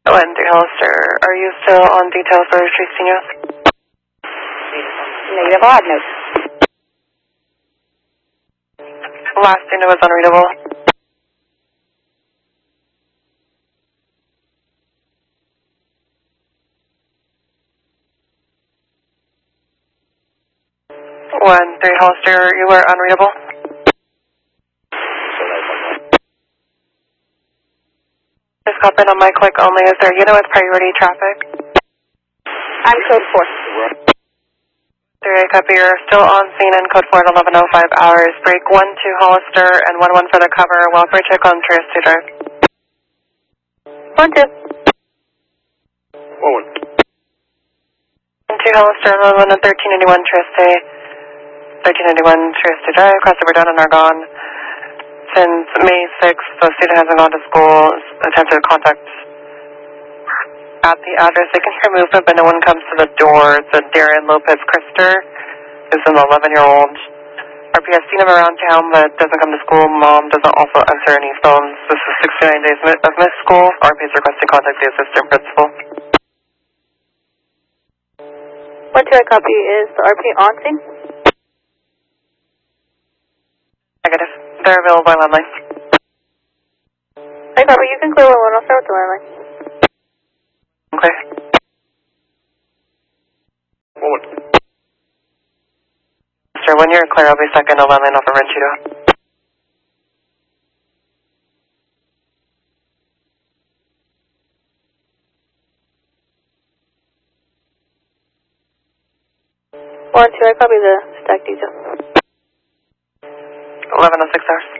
3 Hollister, are you still on detail for Tristino? Negative, I'll add notes. Last unit was unreadable. One, 3 Hollister, you were unreadable. Just cop in on my click only. Is there a unit with priority traffic? I'm code 4. 3 copy, you're still on scene in code 4 at 11:05 hours. Break 1, 2 Hollister, and 1-1 for the cover. Welfare check on Trieste Drive. 1-2. 2 Hollister, 11 and 1381 Trieste. 1381 Trieste Drive, crossover done and are gone. Since May 6th, the student hasn't gone to school. Attempted contact at the address. They can hear movement, but no one comes to the door. It's a Darren Lopez Christer. This is an 11-year-old. RPS seen him around town, but doesn't come to school. Mom doesn't also answer any phones. This is 69 days of missed school. RPS requesting contact the assistant principal. 1-2, I copy. Is the RP on scene? Negative. They're available by landline. I copy. You can clear 1-1. I'll start with the landline. Okay. Sir, when you're clear, I'll be second to landline off of Ranchito. I copy the stack detail. 11:06 hours.